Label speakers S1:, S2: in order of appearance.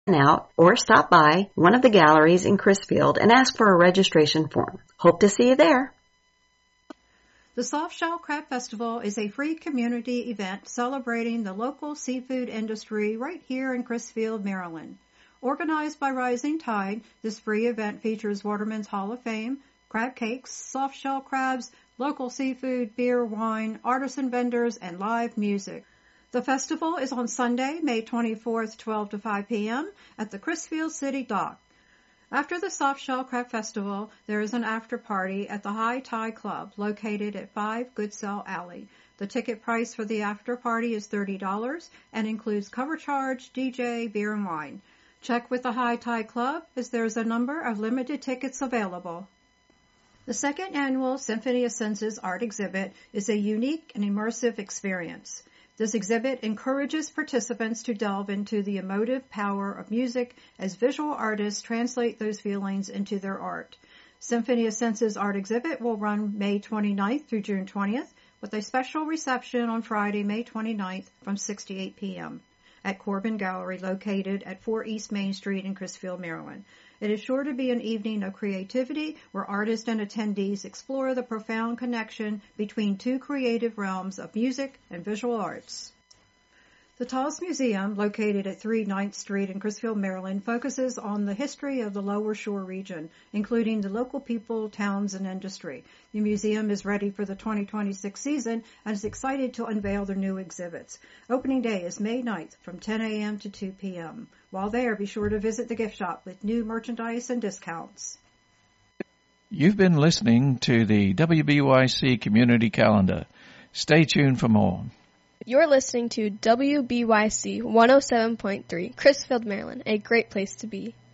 S1: out or stop by one of the galleries in Crisfield and ask for a registration form. Hope to see you there.
S2: The Softshell Crab Festival is a free community event celebrating the local seafood industry right here in Crisfield, Maryland. Organized by Rising Tide, this free event features Waterman's Hall of Fame, crab cakes, softshell crabs, local seafood, beer, wine, artisan vendors, and live music. The festival is on Sunday, May 24th, 12 to 5 p.m. at the Crisfield City Dock. After the Softshell Crab Festival, there is an after party at the High Tide Club located at 5 Goodsell Alley. The ticket price for the after party is $30 and includes cover charge, DJ, beer, and wine. Check with the High Tide Club as there is a number of limited tickets available. The second annual Symphony of Senses art exhibit is a unique and immersive experience. This exhibit encourages participants to delve into the emotive power of music as visual artists translate those feelings into their art. Symphony of Senses art exhibit will run May 29th through June 20th with a special reception on Friday, May 29th from 6 to 8 p.m. at Corbin Gallery located at 4 East Main Street in Crisfield, Maryland. It is sure to be an evening of creativity where artists and attendees explore the profound connection between two creative realms of music and visual arts. The Talls Museum, located at 3 9th Street in Crisfield, Maryland, focuses on the history of the Lower Shore region, including the local people, towns, and industry. The museum is ready for the 2026 season and is excited to unveil their new exhibits. Opening day is May 9th from 10 a.m. to 2 p.m. While there, be sure to visit the gift shop with new merchandise and discounts.
S3: You've been listening to the WBYC Community Calendar. Stay tuned for more.
S4: You're listening to WBYC 107.3, Crisfield, Maryland, a great place to be.